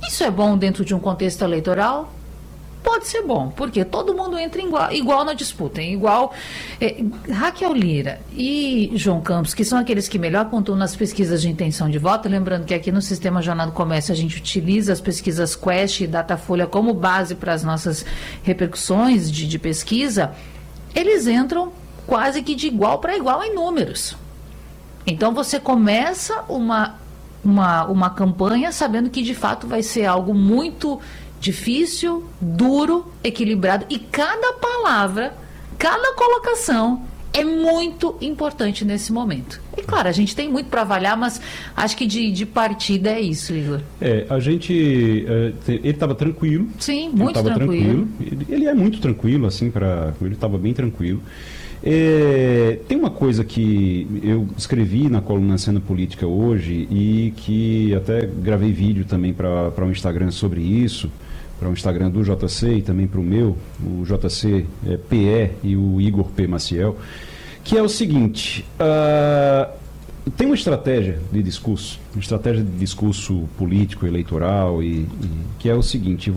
Isso é bom dentro de um contexto eleitoral? Pode ser bom, porque todo mundo entra igual na disputa, igual. Raquel Lira e João Campos, que são aqueles que melhor pontuam nas pesquisas de intenção de voto, lembrando que aqui no Sistema Jornal do Comércio a gente utiliza as pesquisas Quest e Datafolha como base para as nossas repercussões de pesquisa, eles entram quase que de igual para igual em números. Então você começa uma campanha sabendo que de fato vai ser algo muito difícil, duro, equilibrado, e cada palavra, cada colocação é muito importante nesse momento. E claro, a gente tem muito para avaliar, mas acho que de partida é isso, Igor. A gente, ele estava tranquilo. Sim, muito tranquilo. Ele é muito tranquilo, assim, ele estava bem tranquilo. Tem uma coisa que eu escrevi na coluna Cena Política hoje e que até gravei vídeo também para um Instagram sobre isso, para o Instagram do JC e também para o meu, o JC PE e o Igor P. Maciel, que é o seguinte: tem uma estratégia de discurso político, eleitoral, que é o seguinte: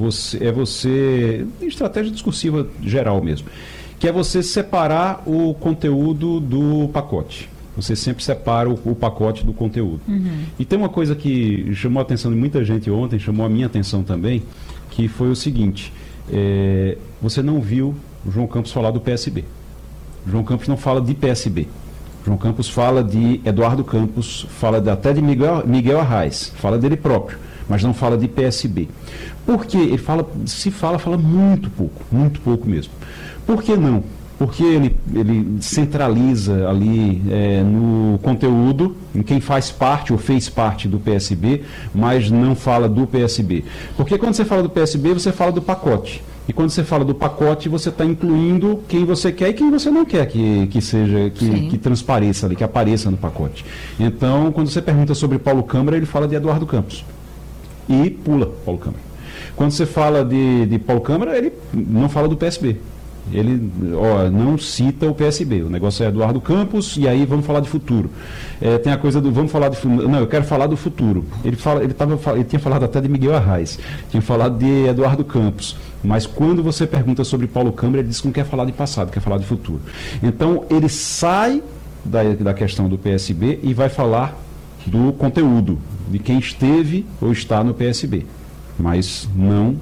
estratégia discursiva geral mesmo, que é você separar o conteúdo do pacote. Você sempre separa o pacote do conteúdo. Uhum. E tem uma coisa que chamou a atenção de muita gente ontem, chamou a minha atenção também, que foi o seguinte: você não viu o João Campos falar do PSB. O João Campos não fala de PSB. O João Campos fala de Eduardo Campos, fala até de Miguel Arraes, fala dele próprio, mas não fala de PSB. Porque ele fala muito pouco mesmo. Por que não? Porque ele centraliza ali no conteúdo, em quem faz parte ou fez parte do PSB, mas não fala do PSB. Porque quando você fala do PSB, você fala do pacote. E quando você fala do pacote, você está incluindo quem você quer e quem você não quer que transpareça ali, que apareça no pacote. Então, quando você pergunta sobre Paulo Câmara, ele fala de Eduardo Campos. E pula Paulo Câmara. Quando você fala de Paulo Câmara, ele não fala do PSB. Ele não cita o PSB, o negócio é Eduardo Campos, e aí vamos falar de futuro. Tem a coisa do vamos falar de futuro. Não, eu quero falar do futuro. Ele tinha falado até de Miguel Arraes, tinha falado de Eduardo Campos, mas quando você pergunta sobre Paulo Câmara, ele diz que não quer falar de passado, quer falar de futuro. Então ele sai da questão do PSB e vai falar do conteúdo, de quem esteve ou está no PSB. Mas não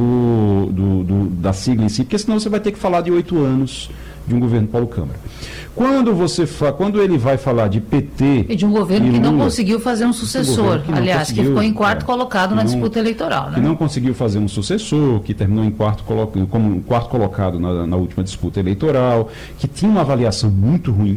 da sigla em si, porque senão você vai ter que falar de 8 anos de um governo Paulo Câmara. Quando ele vai falar de PT... E de um governo que não conseguiu fazer um sucessor, aliás, que ficou em quarto colocado na disputa eleitoral. Né? Que não conseguiu fazer um sucessor, que terminou como quarto colocado na última disputa eleitoral, que tinha uma avaliação muito ruim.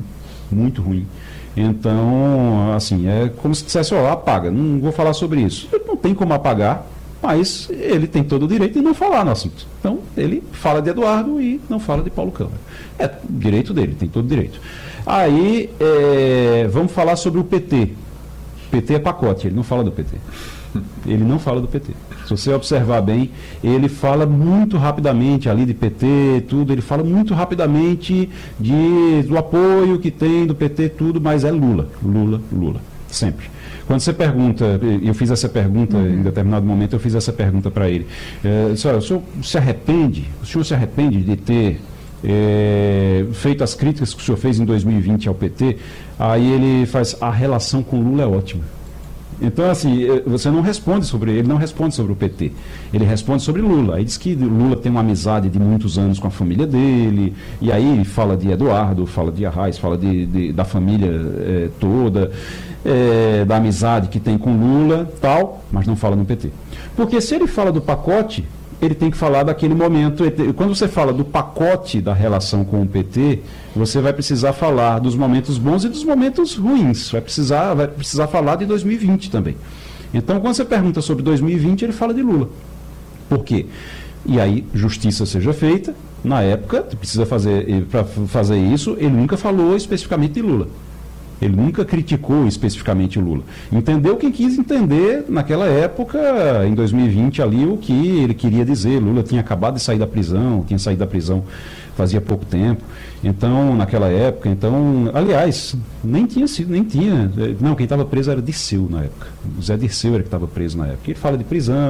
Então, assim, é como se dissesse, apaga, não vou falar sobre isso. Não tem como apagar, mas ele tem todo o direito de não falar no assunto. Então, ele fala de Eduardo e não fala de Paulo Câmara. É direito dele, tem todo o direito. Aí, vamos falar sobre o PT. PT é pacote, ele não fala do PT. Ele não fala do PT. Se você observar bem, ele fala muito rapidamente ali de PT, tudo, ele fala muito rapidamente do apoio que tem do PT, tudo, mas é Lula, sempre. Quando você pergunta, eu fiz essa pergunta, em determinado momento eu fiz essa pergunta para ele, o senhor se arrepende de ter feito as críticas que o senhor fez em 2020 ao PT? Aí ele faz, a relação com Lula é ótima. Então, assim, você não responde ele não responde sobre o PT, ele responde sobre Lula. Aí diz que Lula tem uma amizade de muitos anos com a família dele, e aí fala de Eduardo, fala de Arraes, fala da família toda, da amizade que tem com Lula, tal, mas não fala no PT. Porque se ele fala do pacote, ele tem que falar daquele momento. Quando você fala do pacote da relação com o PT, você vai precisar falar dos momentos bons e dos momentos ruins. Vai precisar falar de 2020 também. Então, quando você pergunta sobre 2020, ele fala de Lula. Por quê? E aí, justiça seja feita. Na época, precisa fazer, para fazer isso, ele nunca falou especificamente de Lula. Ele nunca criticou especificamente o Lula. Entendeu quem quis entender naquela época, em 2020, ali, o que ele queria dizer. Lula tinha acabado de sair da prisão, tinha saído da prisão fazia pouco tempo. Então, naquela época, aliás, nem tinha. Não, quem estava preso era Dirceu na época. O Zé Dirceu era que estava preso na época. Ele fala de prisão.